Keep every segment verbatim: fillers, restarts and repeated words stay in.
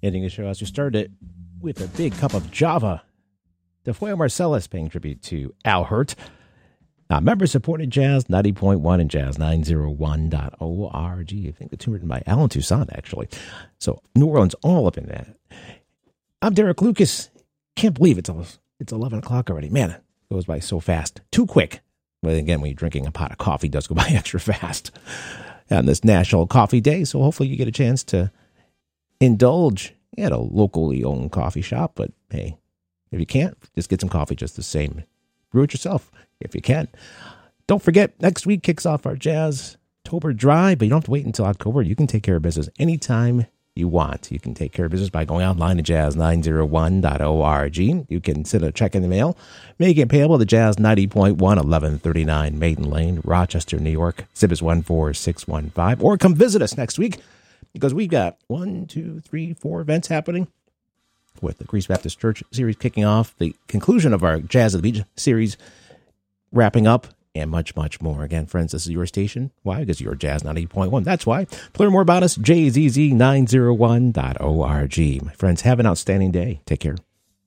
Ending the show as we started with a big cup of Java. DeFoy Marcellus paying tribute to Al Hirt. Uh, member-supported Jazz ninety point one and Jazz nine oh one dot org. I think the tune written by Alan Toussaint, actually. So New Orleans all up in that. I'm Derek Lucas. Can't believe it's it's eleven o'clock already. Man, it goes by so fast. Too quick. But again, when you're drinking a pot of coffee, it does go by extra fast on this National Coffee Day. So hopefully you get a chance to indulge at a locally owned coffee shop. But hey, if you can't, just get some coffee just the same. Brew it yourself if you can. Don't forget, next week kicks off our Jazz October Dry, but you don't have to wait until October. You can take care of business anytime you want. You can take care of business by going online to Jazz nine oh one dot org. You can send a check in the mail, make it payable to Jazz ninety point one, eleven thirty-nine Maiden Lane, Rochester, New York. Zip is one four six one five. Or come visit us next week because we've got one, two, three, four events happening with the Greece Baptist Church series kicking off, the conclusion of our Jazz at the Beach series wrapping up, and much, much more. Again, friends, this is your station. Why? Because you're Jazz ninety point one. That's why. To learn more about us, J Z Z nine oh one dot org. My friends, have an outstanding day. Take care.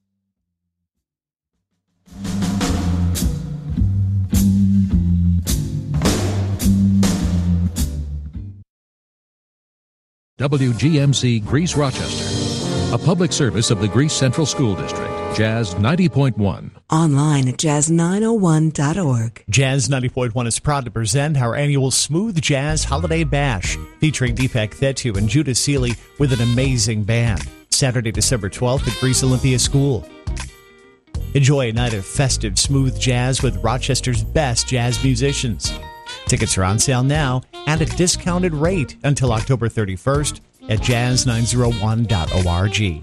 W G M C Greece Rochester, a public service of the Greece Central School District. Jazz ninety point one. Online at jazz nine oh one dot org. Jazz ninety point one is proud to present our annual Smooth Jazz Holiday Bash, featuring Deepak Thetu and Judah Seeley with an amazing band. Saturday, December twelfth at Greece Olympia School. Enjoy a night of festive smooth jazz with Rochester's best jazz musicians. Tickets are on sale now and at discounted rate until October thirty-first at jazz nine oh one dot org.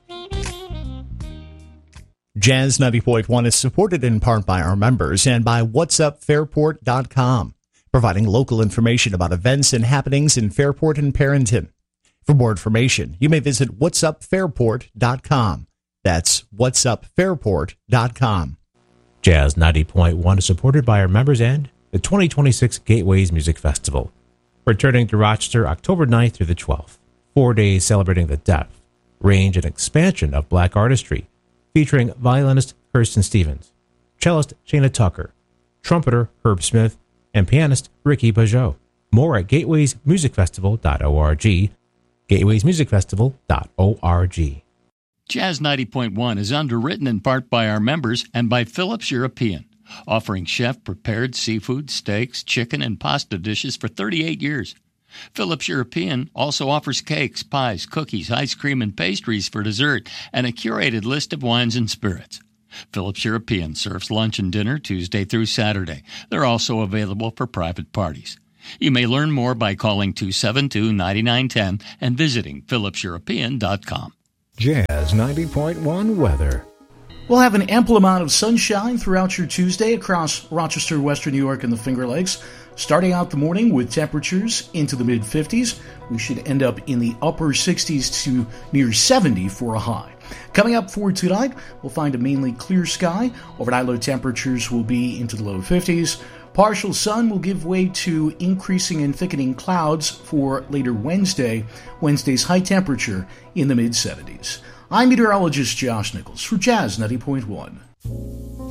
Jazz ninety point one is supported in part by our members and by whats up fairport dot com, providing local information about events and happenings in Fairport and Perrington. For more information, you may visit whats up fairport dot com. That's whats up fairport dot com. Jazz ninety point one is supported by our members and the twenty twenty-six Gateways Music Festival, returning to Rochester October ninth through the twelfth. Four days celebrating the depth, range, and expansion of black artistry, featuring violinist Kirsten Stevens, cellist Shana Tucker, trumpeter Herb Smith, and pianist Ricky Pajot. More at gateways music festival dot org, gateways music festival dot org. Jazz ninety point one is underwritten in part by our members and by Phillips European, offering chef-prepared seafood, steaks, chicken, and pasta dishes for thirty-eight years. Phillips European also offers cakes, pies, cookies, ice cream, and pastries for dessert, and a curated list of wines and spirits. Phillips European serves lunch and dinner Tuesday through Saturday. They're also available for private parties. You may learn more by calling two seven two, nine nine one zero and visiting phillips european dot com. Jazz ninety point one weather. We'll have an ample amount of sunshine throughout your Tuesday across Rochester, Western New York, and the Finger Lakes. Starting out the morning with temperatures into the mid-fifties, we should end up in the upper sixties to near seventy for a high. Coming up for tonight, we'll find a mainly clear sky. Overnight low temperatures will be into the low fifties. Partial sun will give way to increasing and thickening clouds for later Wednesday. Wednesday's high temperature in the mid-seventies. I'm meteorologist Josh Nichols for Jazz ninety point one.